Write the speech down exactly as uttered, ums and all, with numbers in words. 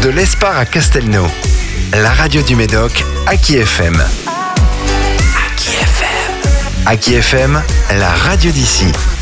de l'Espar à Castelnau. La radio du Médoc, Aki F M. Aki F M. Aki F M, la radio d'ici.